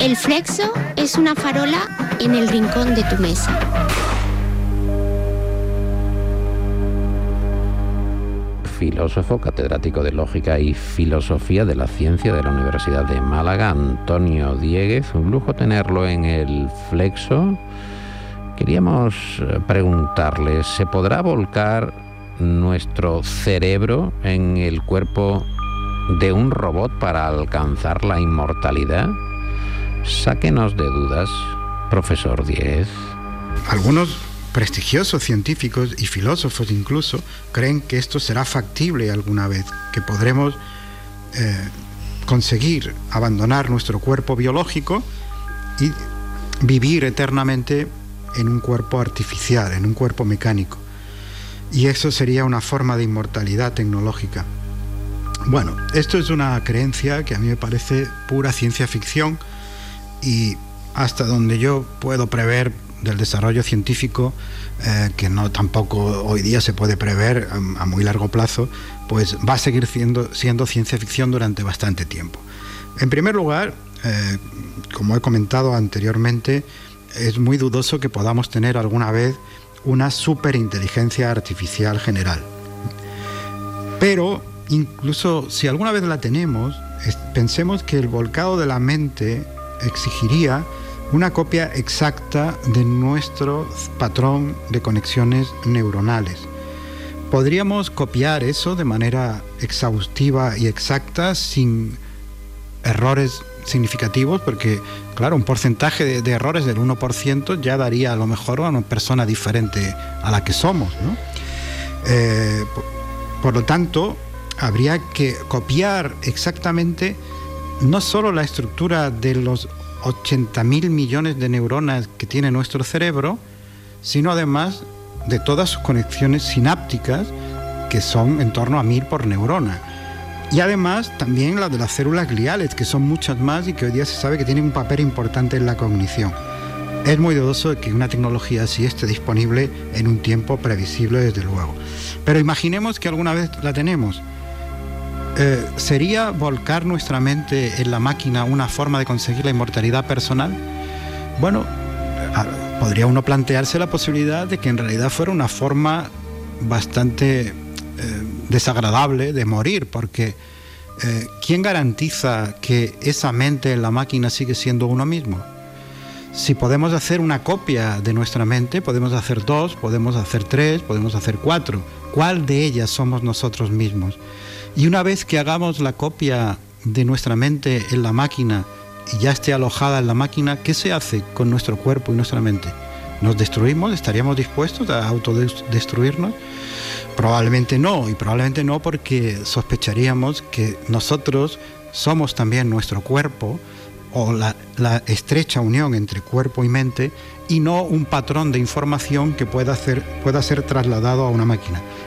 El flexo es una farola en el rincón de tu mesa. Filósofo, catedrático de Lógica y Filosofía de la Ciencia de la Universidad de Málaga, Antonio Diéguez. Un lujo tenerlo en el Flexo. Queríamos preguntarle, ¿se podrá volcar nuestro cerebro en el cuerpo de un robot para alcanzar la inmortalidad? Sáquenos de dudas, profesor Diéguez. Algunos prestigiosos científicos y filósofos incluso creen que esto será factible alguna vez, que podremos conseguir abandonar nuestro cuerpo biológico y vivir eternamente en un cuerpo artificial, en un cuerpo mecánico. Y eso sería una forma de inmortalidad tecnológica. Bueno, esto es una creencia que a mí me parece pura ciencia ficción, y hasta donde yo puedo prever del desarrollo científico, que no tampoco hoy día se puede prever a muy largo plazo, pues va a seguir siendo ciencia ficción durante bastante tiempo. En primer lugar, como he comentado anteriormente, es muy dudoso que podamos tener alguna vez una superinteligencia artificial general. Pero incluso si alguna vez la tenemos, pensemos que el volcado de la mente exigiría una copia exacta de nuestro patrón de conexiones neuronales. Podríamos copiar eso de manera exhaustiva y exacta sin errores significativos, porque claro, un porcentaje de errores del 1% ya daría a lo mejor a una persona diferente a la que somos, ¿no? Por lo tanto, habría que copiar exactamente no solo la estructura de los 80.000 millones de neuronas que tiene nuestro cerebro, sino además de todas sus conexiones sinápticas, que son en torno a 1000 por neurona. Y además también las de las células gliales, que son muchas más y que hoy día se sabe que tienen un papel importante en la cognición. Es muy dudoso que una tecnología así esté disponible en un tiempo previsible, desde luego. Pero imaginemos que alguna vez la tenemos. ¿Sería volcar nuestra mente en la máquina una forma de conseguir la inmortalidad personal? Bueno, podría uno plantearse la posibilidad de que en realidad fuera una forma bastante desagradable de morir, porque ¿quién garantiza que esa mente en la máquina sigue siendo uno mismo? Si podemos hacer una copia de nuestra mente, podemos hacer 2, podemos hacer 3, podemos hacer 4. ¿Cuál de ellas somos nosotros mismos? Y una vez que hagamos la copia de nuestra mente en la máquina y ya esté alojada en la máquina, ¿qué se hace con nuestro cuerpo y nuestra mente? ¿Nos destruimos? ¿Estaríamos dispuestos a autodestruirnos? Probablemente no, y probablemente no porque sospecharíamos que nosotros somos también nuestro cuerpo, o la estrecha unión entre cuerpo y mente, y no un patrón de información que pueda ser trasladado a una máquina.